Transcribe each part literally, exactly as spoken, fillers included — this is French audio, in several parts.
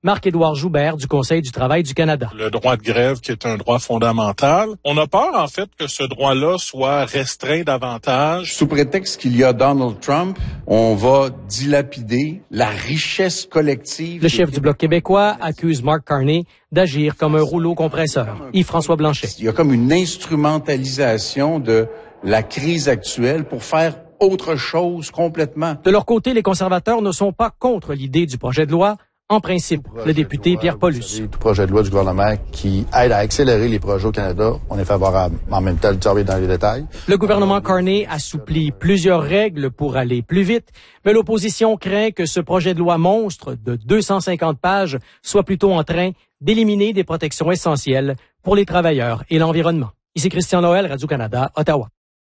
Marc-Édouard Joubert du Conseil du travail du Canada. Le droit de grève qui est un droit fondamental. On a peur en fait que ce droit-là soit restreint davantage. Sous prétexte qu'il y a Donald Trump, on va dilapider la richesse collective. Le chef du Bloc québécois accuse Mark Carney d'agir comme un rouleau compresseur. Yves-François Blanchet. Il y a comme une instrumentalisation de la crise actuelle pour faire autre chose complètement. De leur côté, les conservateurs ne sont pas contre l'idée du projet de loi. En principe, le député loi, Pierre Paulus. Tout projet de loi du gouvernement qui aide à accélérer les projets au Canada, on est favorable. En même temps, le travail dans les détails. Le gouvernement Carney assouplit plusieurs règles pour aller plus vite, mais l'opposition craint que ce projet de loi monstre de deux cent cinquante pages soit plutôt en train d'éliminer des protections essentielles pour les travailleurs et l'environnement. Ici Christian Noël, Radio-Canada, Ottawa.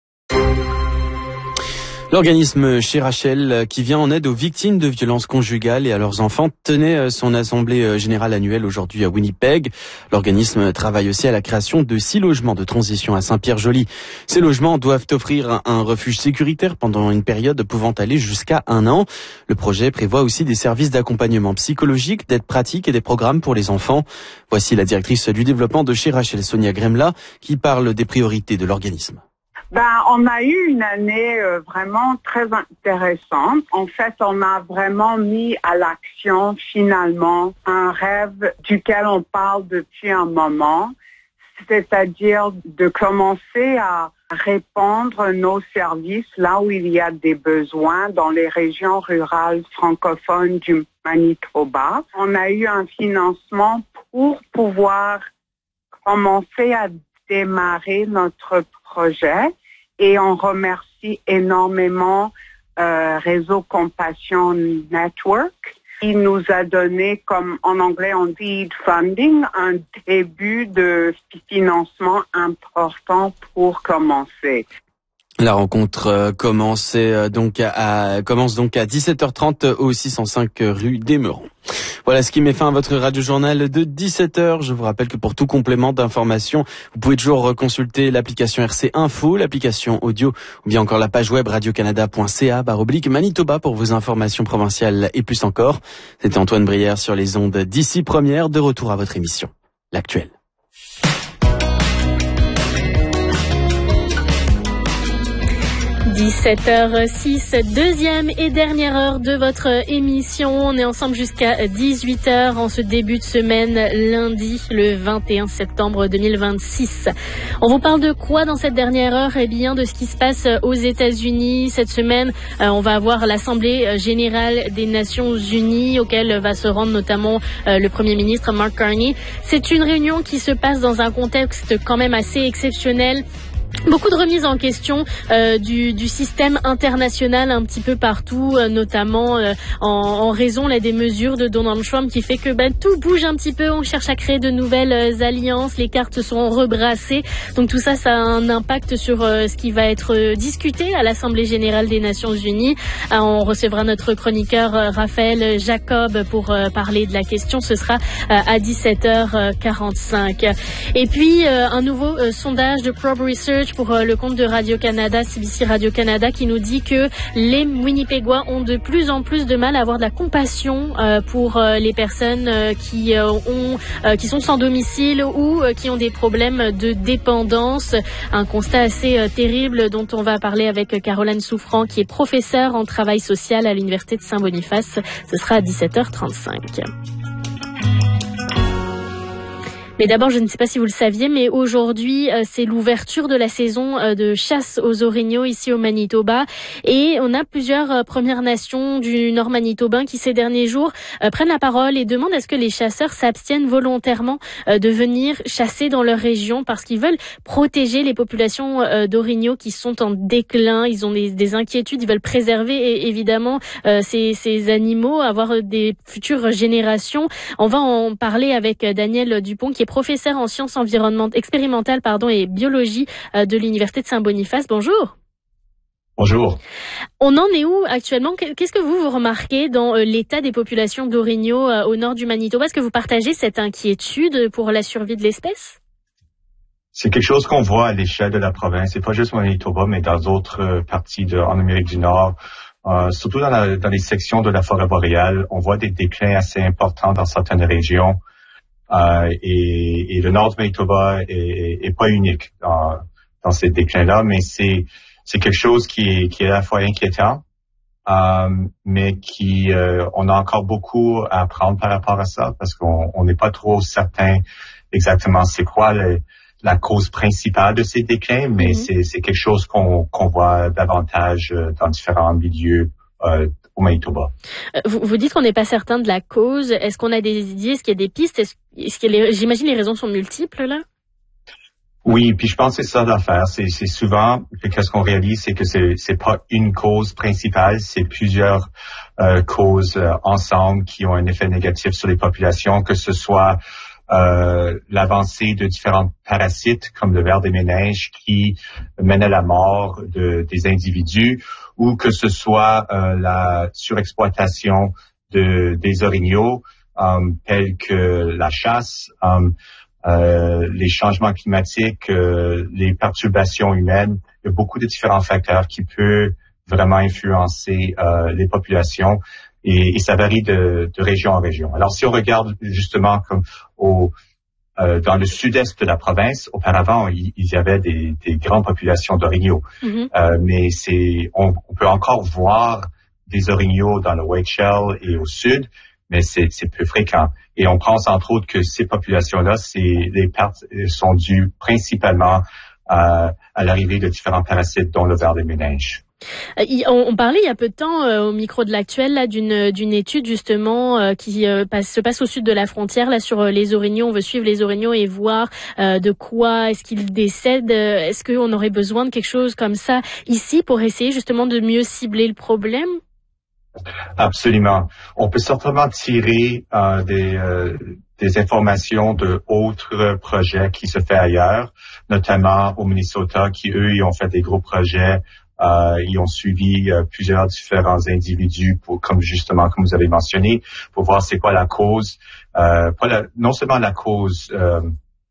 L'organisme Chez Rachel, qui vient en aide aux victimes de violences conjugales et à leurs enfants, tenait son assemblée générale annuelle aujourd'hui à Winnipeg. L'organisme travaille aussi à la création de six logements de transition à Saint-Pierre-Joli. Ces logements doivent offrir un refuge sécuritaire pendant une période pouvant aller jusqu'à un an. Le projet prévoit aussi des services d'accompagnement psychologique, d'aide pratique et des programmes pour les enfants. Voici la directrice du développement de Chez Rachel, Sonia Gremla, qui parle des priorités de l'organisme. Ben, on a eu une année euh, vraiment très intéressante. En fait, on a vraiment mis à l'action finalement un rêve duquel on parle depuis un moment, c'est-à-dire de commencer à répandre nos services là où il y a des besoins dans les régions rurales francophones du Manitoba. On a eu un financement pour pouvoir commencer à démarrer notre projet et on remercie énormément euh, Réseau Compassion Network qui nous a donné, comme en anglais on dit funding, un début de financement important pour commencer. La rencontre euh, commence euh, donc à, commence donc à dix-sept heures trente au six cent cinq rue des Meurons. Voilà ce qui met fin à votre radio-journal de dix-sept heures. Je vous rappelle que pour tout complément d'information, vous pouvez toujours consulter l'application R C Info, l'application audio ou bien encore la page web radiocanada point c a barre oblique Manitoba pour vos informations provinciales et plus encore. C'était Antoine Brière sur les ondes d'ici première, de retour à votre émission, l'actuelle. dix-sept heures six, deuxième et dernière heure de votre émission. On est ensemble jusqu'à dix-huit heures en ce début de semaine, lundi, le vingt et un septembre deux mille vingt-six. On vous parle de quoi dans cette dernière heure? Eh bien, de ce qui se passe aux États-Unis. Cette semaine, euh, on va avoir l'Assemblée générale des Nations Unies, auquel va se rendre notamment euh, le Premier ministre Mark Carney. C'est une réunion qui se passe dans un contexte quand même assez exceptionnel. Beaucoup de remises en question euh, du, du système international un petit peu partout, euh, notamment euh, en, en raison là, des mesures de Donald Trump qui fait que ben, tout bouge un petit peu, on cherche à créer de nouvelles euh, alliances, les cartes sont rebrassées. Donc tout ça, ça a un impact sur euh, ce qui va être euh, discuté à l'Assemblée générale des Nations Unies. Euh, on recevra notre chroniqueur euh, Raphaël Jacob pour euh, parler de la question. Ce sera euh, à dix-sept heures quarante-cinq. Et puis euh, un nouveau euh, sondage de Probe Research pour euh, le compte de Radio-Canada, C B C Radio-Canada, qui nous dit que les Winnipégois ont de plus en plus de mal à avoir de la compassion euh, pour euh, les personnes euh, qui euh, ont, euh, qui sont sans domicile ou euh, qui ont des problèmes de dépendance. Un constat assez euh, terrible dont on va parler avec Caroline Souffrant, qui est professeure en travail social à l'Université de Saint-Boniface. Ce sera à dix-sept heures trente-cinq. Mais d'abord, je ne sais pas si vous le saviez, mais aujourd'hui, euh, c'est l'ouverture de la saison euh, de chasse aux orignaux ici au Manitoba. Et on a plusieurs euh, Premières Nations du Nord manitobain qui, ces derniers jours, euh, prennent la parole et demandent à ce que les chasseurs s'abstiennent volontairement euh, de venir chasser dans leur région parce qu'ils veulent protéger les populations euh, d'orignaux qui sont en déclin. Ils ont des, des inquiétudes, ils veulent préserver et, évidemment euh, ces, ces animaux, avoir des futures générations. On va en parler avec Daniel Dupont, qui est professeur en sciences environnementales, expérimentales pardon, et biologie euh, de l'Université de Saint-Boniface. Bonjour. Bonjour. On en est où actuellement? Qu'est-ce que vous, vous remarquez dans euh, l'état des populations d'orignaux euh, au nord du Manitoba? Est-ce que vous partagez cette inquiétude pour la survie de l'espèce? C'est quelque chose qu'on voit à l'échelle de la province. C'est pas juste au Manitoba, mais dans d'autres euh, parties de, en Amérique du Nord. Euh, surtout dans, la, dans les sections de la forêt boréale, on voit des déclins assez importants dans certaines régions. Euh, et, et le nord du Manitoba est, est pas unique dans, dans ces déclins-là, mais c'est, c'est quelque chose qui est, qui est à la fois inquiétant, euh, mais qui, euh, on a encore beaucoup à apprendre par rapport à ça, parce qu'on on n'est pas trop certain exactement c'est quoi le, la cause principale de ces déclins, mais mm-hmm. c'est, c'est quelque chose qu'on, qu'on voit davantage dans différents milieux euh, au Manitoba. Vous, vous dites qu'on n'est pas certain de la cause. Est-ce qu'on a des idées? Est-ce qu'il y a des pistes? Est-ce, est-ce que les, j'imagine les raisons sont multiples, là? Oui, puis je pense que c'est ça l'affaire. C'est, c'est souvent, qu'est-ce qu'on réalise, c'est que c'est, c'est pas une cause principale, c'est plusieurs euh, causes euh, ensemble qui ont un effet négatif sur les populations, que ce soit Euh, l'avancée de différents parasites comme le ver des méninges qui mène à la mort de, des individus, ou que ce soit euh, la surexploitation de, des orignaux, um, tels que la chasse, um, euh, les changements climatiques, euh, les perturbations humaines. Il y a beaucoup de différents facteurs qui peuvent vraiment influencer euh, les populations. Et, et ça varie de, de région en région. Alors, si on regarde justement comme au, euh, dans le sud-est de la province, auparavant, il, il y avait des, des grandes populations d'orignaux. Mm-hmm. Euh, mais c'est, on, on peut encore voir des orignaux dans le Whiteshell et au sud, mais c'est, c'est peu fréquent. Et on pense entre autres que ces populations-là, c'est, les pertes sont dues principalement à, à l'arrivée de différents parasites, dont le ver des méninges. On parlait il y a peu de temps euh, au micro de l'actuel là d'une d'une étude justement euh, qui euh, passe, se passe au sud de la frontière là sur euh, les orignaux. On veut suivre les orignaux et voir euh, de quoi est-ce qu'ils décèdent. Est-ce qu'on aurait besoin de quelque chose comme ça ici pour essayer justement de mieux cibler le problème? Absolument. On peut certainement tirer euh, des euh, des informations de autres projets qui se fait ailleurs, notamment au Minnesota, qui eux ils ont fait des gros projets. Euh, ils ont suivi euh, plusieurs différents individus pour, comme justement, comme vous avez mentionné, pour voir c'est quoi la cause, euh, pas la, non seulement la cause euh,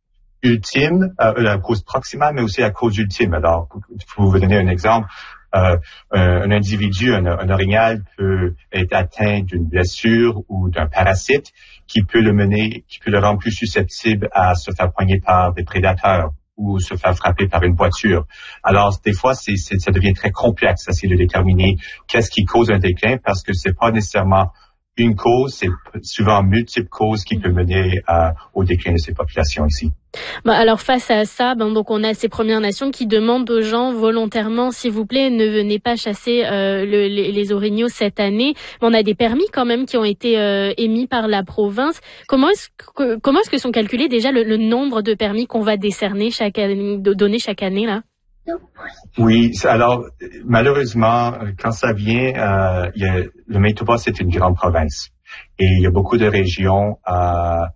ultime, euh, la cause proximale, mais aussi la cause ultime. Alors, pour vous donner un exemple, euh, un, un individu, un, un orignal peut être atteint d'une blessure ou d'un parasite qui peut le mener, qui peut le rendre plus susceptible à se faire poigner par des prédateurs ou se faire frapper par une voiture. Alors, des fois, c'est, c'est, ça devient très complexe d'essayer de déterminer qu'est-ce qui cause un déclin, parce que c'est pas nécessairement une cause, c'est souvent multiples causes qui peuvent mener à, au déclin de ces populations ici. Bah alors face à ça, ben donc on a ces Premières Nations qui demandent aux gens volontairement, s'il vous plaît, ne venez pas chasser euh, le, les, les orignaux cette année. Mais on a des permis quand même qui ont été euh, émis par la province. Comment est-ce que comment est-ce que sont calculés déjà le, le nombre de permis qu'on va décerner chaque année, donner chaque année là? Oui, alors malheureusement, quand ça vient, euh, il y a, le Manitoba, c'est une grande province et il y a beaucoup de régions à,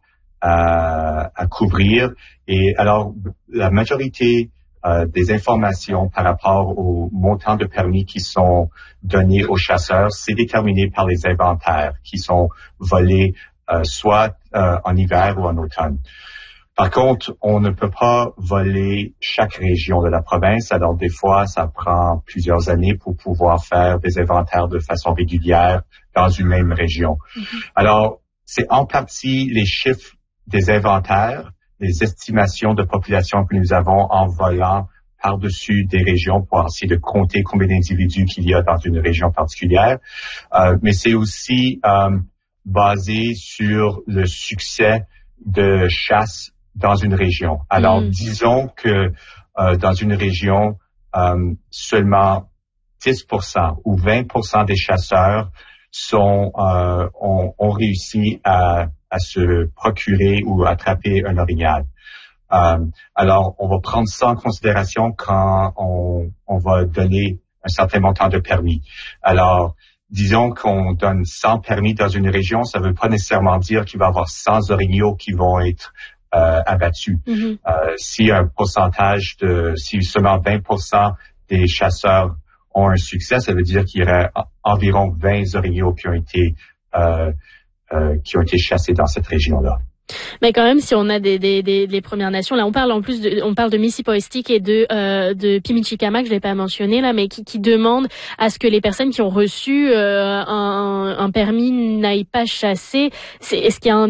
à, à couvrir. Et alors, la majorité euh, des informations par rapport au montant de permis qui sont donnés aux chasseurs, c'est déterminé par les inventaires qui sont volés euh, soit euh, en hiver ou en automne. Par contre, on ne peut pas voler chaque région de la province. Alors, des fois, ça prend plusieurs années pour pouvoir faire des inventaires de façon régulière dans une même région. Mm-hmm. Alors, c'est en partie les chiffres des inventaires, les estimations de population que nous avons en volant par-dessus des régions pour essayer de compter combien d'individus qu'il y a dans une région particulière. Euh, mais c'est aussi euh, basé sur le succès de chasse dans une région. Alors, mmh. disons que euh, dans une région, euh, seulement dix pour cent ou vingt pour cent des chasseurs sont euh, ont, ont réussi à, à se procurer ou attraper un orignal. Euh, alors, on va prendre ça en considération quand on, on va donner un certain montant de permis. Alors, disons qu'on donne cent permis dans une région, ça ne veut pas nécessairement dire qu'il va y avoir cent orignaux qui vont être Euh, abattus. Mm-hmm. Euh, si un pourcentage de, si seulement vingt pour cent des chasseurs ont un succès, ça veut dire qu'il y aurait environ vingt orignaux qui ont été euh, euh, qui ont été chassés dans cette région-là. Mais quand même, si on a des, des, des, des Premières Nations, là, on parle en plus de, on parle de Mississippi et de, euh, de Pimichicama, que je l'ai pas mentionné là, mais qui, qui demandent à ce que les personnes qui ont reçu euh, un, un permis n'aillent pas chasser. C'est, est-ce qu'il y a un